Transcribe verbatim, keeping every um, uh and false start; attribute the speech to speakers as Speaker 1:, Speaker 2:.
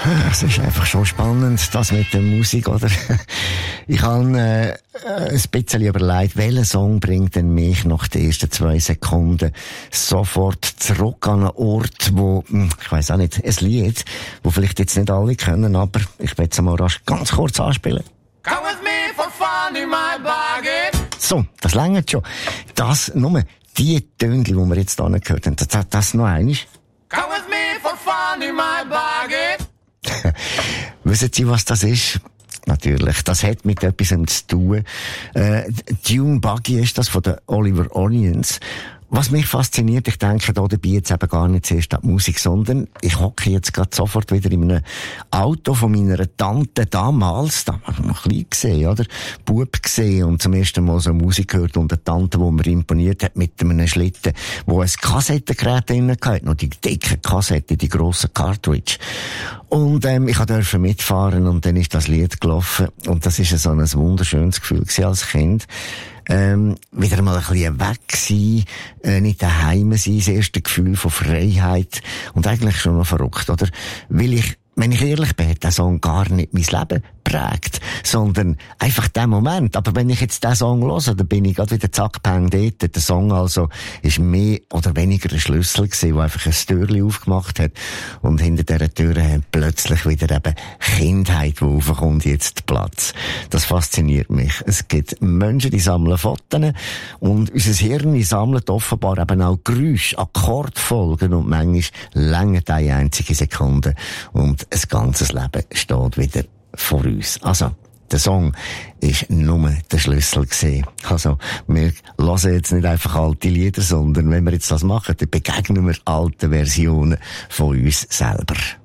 Speaker 1: Es ist einfach schon spannend, das mit der Musik, oder? Ich habe äh, ein bisschen überlegt, welcher Song bringt denn mich nach den ersten zwei Sekunden sofort zurück an einen Ort, wo, ich weiss auch nicht, ein Lied, wo vielleicht jetzt nicht alle kennen, aber ich will es mal rasch ganz kurz anspielen.
Speaker 2: Come with me for fun in my bargain.
Speaker 1: So, das reicht schon. Das, nur die Töne, die wir jetzt hier gehört haben, das, das noch einmal.
Speaker 2: Come with me for fun in my bargain.
Speaker 1: Wissen Sie, was das ist? Natürlich, das hat mit etwas zu tun. Äh, Dune Buggy ist das von den Oliver Onions. Was mich fasziniert, ich denke da dabei jetzt eben gar nicht zuerst an die Musik, sondern ich hocke jetzt gerade sofort wieder in einem Auto von meiner Tante damals, da war ich noch klein gesehen, oder? Bub gesehen und zum ersten Mal so Musik gehört und eine Tante, die mir imponiert hat mit einem Schlitten, wo ein Kassettengerät drin hatte, noch die dicke Kassette, die grosse Cartridge. Und ähm, ich durfte mitfahren und dann ist das Lied gelaufen und das ist so ein wunderschönes Gefühl gewesen als Kind. Ähm, wieder mal ein bisschen weg sein, äh, nicht daheim sein, das erste Gefühl von Freiheit und eigentlich schon noch verrückt, oder? Weil ich, wenn ich ehrlich bin, hat der Song gar nicht mein Leben prägt, sondern einfach der Moment. Aber wenn ich jetzt diesen Song höre, dann bin ich gerade wieder zack, peng dort. Der Song also ist mehr oder weniger ein Schlüssel gewesen, der einfach ein Türchen aufgemacht hat und hinter dieser Tür hat plötzlich wieder eben Kindheit, die aufkommt, jetzt Platz. Das fasziniert mich. Es gibt Menschen, die sammeln Fotos und unser Hirn sammelt offenbar eben auch Geräusche, Akkordfolgen und manchmal länger eine einzige Sekunde und ein ganzes Leben steht wieder vor uns. Also, der Song ist nur der Schlüssel gewesen. Also, wir hören jetzt nicht einfach alte Lieder, sondern wenn wir jetzt das machen, dann begegnen wir alten Versionen von uns selber.